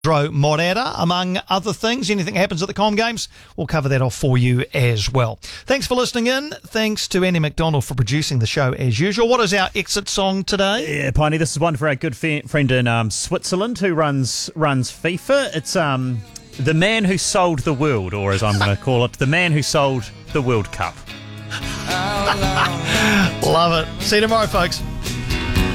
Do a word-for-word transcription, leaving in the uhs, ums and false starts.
Moreira, among other things. Anything happens at the Com Games, we'll cover that off for you as well. Thanks for listening in. Thanks to Andy McDonald for producing the show as usual. What is our exit song today? Yeah, Piney, this is one for our good fe- friend in um, Switzerland who runs runs FIFA. It's um the man who sold the world, or as I'm going to call it, the man who sold the World Cup. Love it. See you tomorrow, folks.